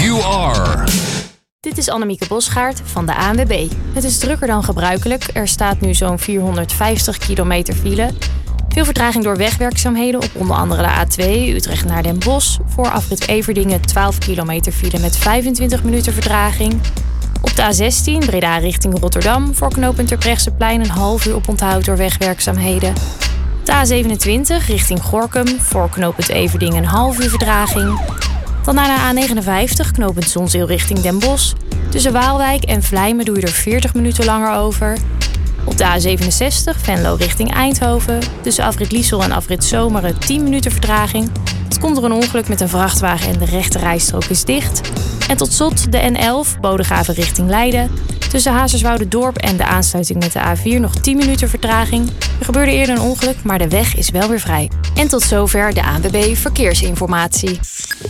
you are. Dit is Annemieke Bosgaard van de ANWB. Het is drukker dan gebruikelijk. Er staat nu zo'n 450 kilometer file. Veel vertraging door wegwerkzaamheden op onder andere de A2 Utrecht naar Den Bosch. Voor afrit Everdingen 12 kilometer file met 25 minuten vertraging. Op de A16 Breda richting Rotterdam. Voor knooppunt Terbrechtseplein een half uur oponthoud door wegwerkzaamheden. De A27 richting Gorinchem. Voor knooppunt Everdingen een half uur vertraging. Dan naar de A59 knooppunt Zonzeel richting Den Bosch. Tussen Waalwijk en Vlijmen doe je er 40 minuten langer over. Op de A67 Venlo richting Eindhoven. Tussen afrit Liesel en afrit Zomeren 10 minuten vertraging. Het komt door een ongeluk met een vrachtwagen en de rechte rijstrook is dicht. En tot slot de N11 Bodegraven richting Leiden. Tussen Hazerswoude-Dorp en de aansluiting met de A4 nog 10 minuten vertraging. Er gebeurde eerder een ongeluk, maar de weg is wel weer vrij. En tot zover de ANWB Verkeersinformatie.